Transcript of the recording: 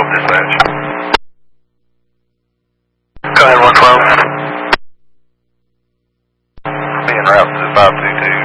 dispatch. Go ahead, 112. Be en route to 522.